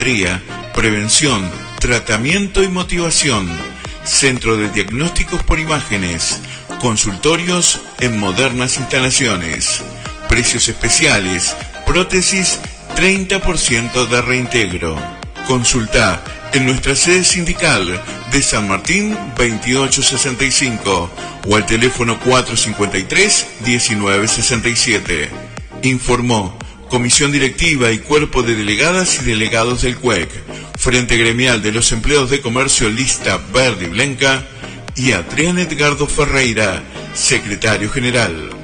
prevención, tratamiento y motivación, centro de diagnósticos por imágenes, consultorios en modernas instalaciones, precios especiales, prótesis 30% de reintegro. Consulta en nuestra sede sindical de San Martín 2865 o al teléfono 453-1967. Informó Comisión Directiva y Cuerpo de Delegadas y Delegados del CUEC, Frente Gremial de los Empleados de Comercio Lista Verde y Blanca, y Adrián Edgardo Ferreira, Secretario General.